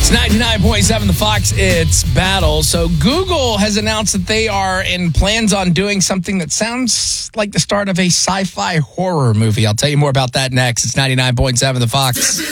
It's 99.7 The Fox. It's Battle. So Google has announced that they are in plans on doing something that sounds like the start of a sci-fi horror movie. I'll tell you more about that next. It's 99.7 The Fox.